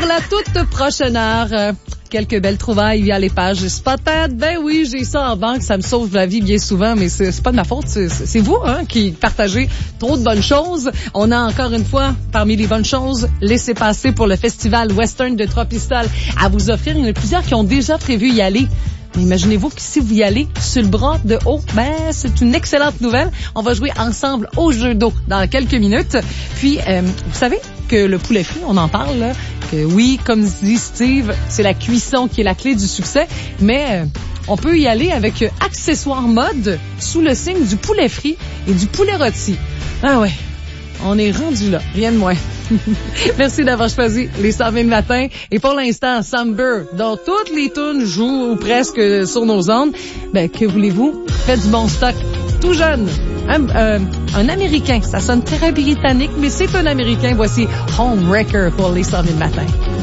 la toute prochaine heure, quelques belles trouvailles via les pages Spotted. Ben oui, j'ai ça en banque, ça me sauve la vie bien souvent, mais c'est pas de ma faute, c'est vous qui partagez trop de bonnes choses. On a encore une fois, parmi les bonnes choses, laissé passer pour le Festival Western de Trois-Pistoles à vous offrir. Il y en a plusieurs qui ont déjà prévu y aller. Mais imaginez-vous que si vous y allez sur le bras de haut, c'est une excellente nouvelle. On va jouer ensemble au jeu d'eau dans quelques minutes. Puis, vous savez que le poulet frit, on en parle, là, que oui, comme dit Steve, c'est la cuisson qui est la clé du succès, mais on peut y aller avec accessoires mode sous le signe du poulet frit et du poulet rôti. Ah ouais, on est rendu là, rien de moins. Merci d'avoir choisi les 120 matins. Et pour l'instant, Sam Burr, dont toutes les tunes jouent ou presque sur nos ondes. Que voulez-vous? Faites du bon stock. Tout jeune. Un Américain. Ça sonne très britannique, mais c'est un Américain. Voici Homewrecker pour les 120 matins.